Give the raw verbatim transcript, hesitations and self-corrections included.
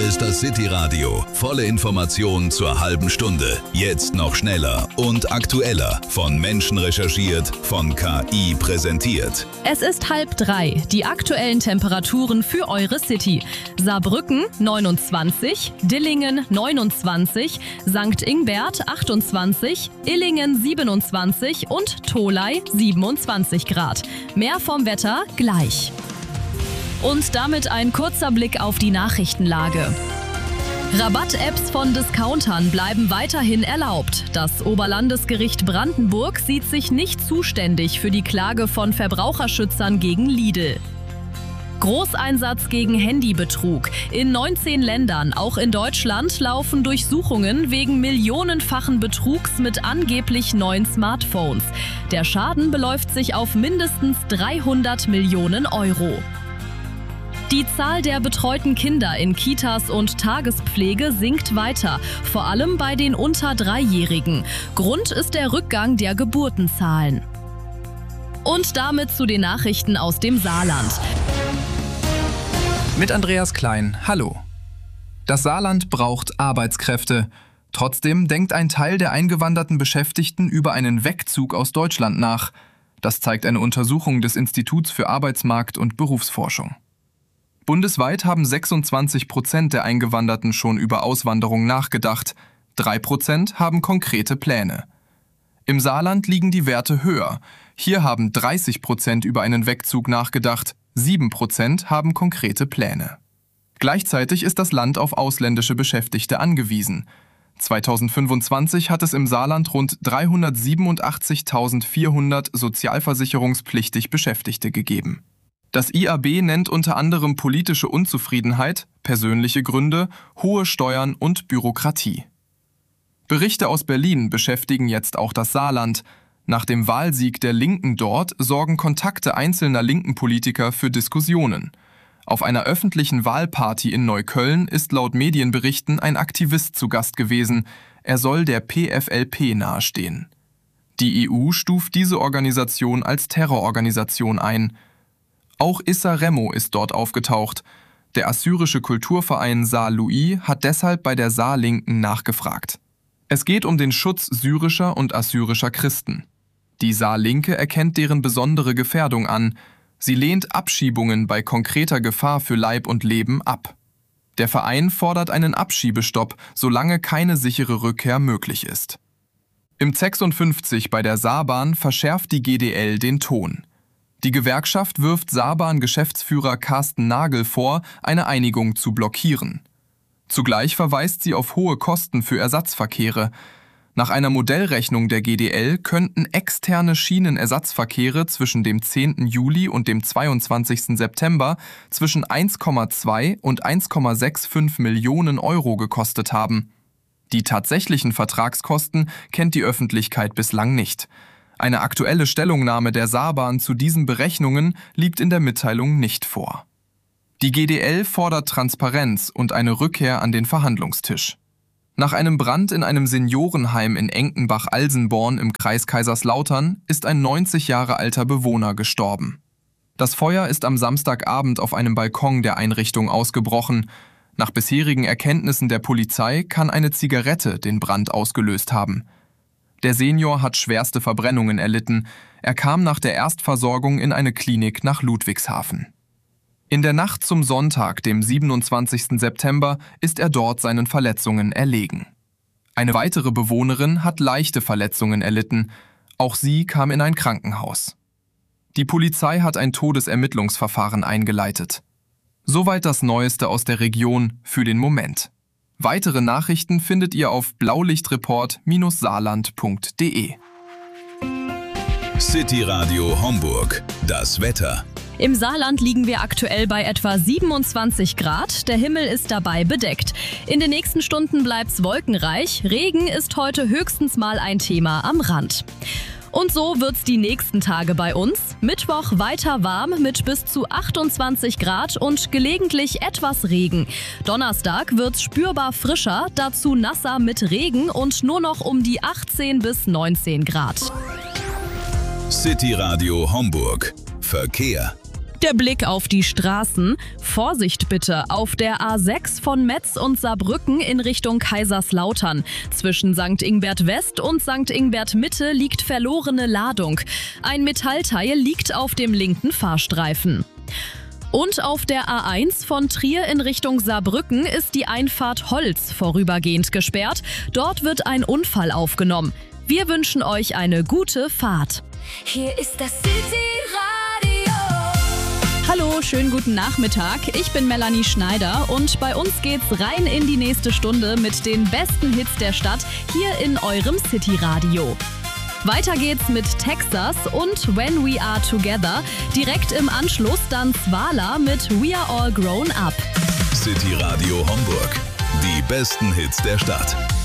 ist das City-Radio. Volle Informationen zur halben Stunde. Jetzt noch schneller und aktueller. Von Menschen recherchiert, von K I präsentiert. Es ist halb drei. Die aktuellen Temperaturen für eure City. Saarbrücken neunundzwanzig, Dillingen neunundzwanzig, Sankt Ingbert achtundzwanzig, Illingen siebenundzwanzig und Tholey siebenundzwanzig Grad. Mehr vom Wetter gleich. Und damit ein kurzer Blick auf die Nachrichtenlage. Rabatt-Apps von Discountern bleiben weiterhin erlaubt. Das Oberlandesgericht Brandenburg sieht sich nicht zuständig für die Klage von Verbraucherschützern gegen Lidl. Großeinsatz gegen Handybetrug. In neunzehn Ländern, auch in Deutschland, laufen Durchsuchungen wegen millionenfachen Betrugs mit angeblich neuen Smartphones. Der Schaden beläuft sich auf mindestens dreihundert Millionen Euro. Die Zahl der betreuten Kinder in Kitas und Tagespflege sinkt weiter, vor allem bei den unter Dreijährigen. Grund ist der Rückgang der Geburtenzahlen. Und damit zu den Nachrichten aus dem Saarland. Mit Andreas Klein, hallo. Das Saarland braucht Arbeitskräfte. Trotzdem denkt ein Teil der eingewanderten Beschäftigten über einen Wegzug aus Deutschland nach. Das zeigt eine Untersuchung des Instituts für Arbeitsmarkt- und Berufsforschung. Bundesweit haben sechsundzwanzig Prozent der Eingewanderten schon über Auswanderung nachgedacht. drei Prozent haben konkrete Pläne. Im Saarland liegen die Werte höher. Hier haben dreißig Prozent über einen Wegzug nachgedacht, sieben Prozent haben konkrete Pläne. Gleichzeitig ist das Land auf ausländische Beschäftigte angewiesen. zweitausendfünfundzwanzig hat es im Saarland rund dreihundertsiebenundachtzigtausendvierhundert sozialversicherungspflichtig Beschäftigte gegeben. Das I A B nennt unter anderem politische Unzufriedenheit, persönliche Gründe, hohe Steuern und Bürokratie. Berichte aus Berlin beschäftigen jetzt auch das Saarland. Nach dem Wahlsieg der Linken dort sorgen Kontakte einzelner linken Politiker für Diskussionen. Auf einer öffentlichen Wahlparty in Neukölln ist laut Medienberichten ein Aktivist zu Gast gewesen. Er soll der P F L P nahestehen. Die E U stuft diese Organisation als Terrororganisation ein. Auch Issa Remo ist dort aufgetaucht. Der assyrische Kulturverein Saar-Louis hat deshalb bei der Saarlinken nachgefragt. Es geht um den Schutz syrischer und assyrischer Christen. Die Saarlinke erkennt deren besondere Gefährdung an. Sie lehnt Abschiebungen bei konkreter Gefahr für Leib und Leben ab. Der Verein fordert einen Abschiebestopp, solange keine sichere Rückkehr möglich ist. Im Z sechsundfünfzig bei der Saarbahn verschärft die G D L den Ton. Die Gewerkschaft wirft Saarbahn-Geschäftsführer Carsten Nagel vor, eine Einigung zu blockieren. Zugleich verweist sie auf hohe Kosten für Ersatzverkehre. Nach einer Modellrechnung der G D L könnten externe Schienenersatzverkehre zwischen dem zehnten Juli und dem zweiundzwanzigsten September zwischen eins Komma zwei und eins Komma fünfundsechzig Millionen Euro gekostet haben. Die tatsächlichen Vertragskosten kennt die Öffentlichkeit bislang nicht. Eine aktuelle Stellungnahme der Saarbahn zu diesen Berechnungen liegt in der Mitteilung nicht vor. Die G D L fordert Transparenz und eine Rückkehr an den Verhandlungstisch. Nach einem Brand in einem Seniorenheim in Enkenbach-Alsenborn im Kreis Kaiserslautern ist ein neunzig Jahre alter Bewohner gestorben. Das Feuer ist am Samstagabend auf einem Balkon der Einrichtung ausgebrochen. Nach bisherigen Erkenntnissen der Polizei kann eine Zigarette den Brand ausgelöst haben. Der Senior hat schwerste Verbrennungen erlitten. Er kam nach der Erstversorgung in eine Klinik nach Ludwigshafen. In der Nacht zum Sonntag, dem siebenundzwanzigsten September, ist er dort seinen Verletzungen erlegen. Eine weitere Bewohnerin hat leichte Verletzungen erlitten. Auch sie kam in ein Krankenhaus. Die Polizei hat ein Todesermittlungsverfahren eingeleitet. Soweit das Neueste aus der Region für den Moment. Weitere Nachrichten findet ihr auf blaulichtreport Bindestrich saarland Punkt de. City Radio Homburg. Das Wetter. Im Saarland liegen wir aktuell bei etwa siebenundzwanzig Grad. Der Himmel ist dabei bedeckt. In den nächsten Stunden bleibt's wolkenreich. Regen ist heute höchstens mal ein Thema am Rand. Und so wird's die nächsten Tage bei uns. Mittwoch weiter warm mit bis zu achtundzwanzig Grad und gelegentlich etwas Regen. Donnerstag wird's spürbar frischer, dazu nasser mit Regen und nur noch um die achtzehn bis neunzehn Grad. City Radio Homburg. Verkehr. Der Blick auf die Straßen. Vorsicht bitte auf der A sechs von Metz und Saarbrücken in Richtung Kaiserslautern. Zwischen Sankt Ingbert West und Sankt Ingbert Mitte liegt verlorene Ladung. Ein Metallteil liegt auf dem linken Fahrstreifen. Und auf der A eins von Trier in Richtung Saarbrücken ist die Einfahrt Holz vorübergehend gesperrt. Dort wird ein Unfall aufgenommen. Wir wünschen euch eine gute Fahrt. Hier ist das City-Radio. Hallo, schönen guten Nachmittag. Ich bin Melanie Schneider und bei uns geht's rein in die nächste Stunde mit den besten Hits der Stadt hier in eurem City-Radio. Weiter geht's mit Texas und When We Are Together. Direkt im Anschluss dann Swala mit We Are All Grown Up. City Radio Homburg. Die besten Hits der Stadt.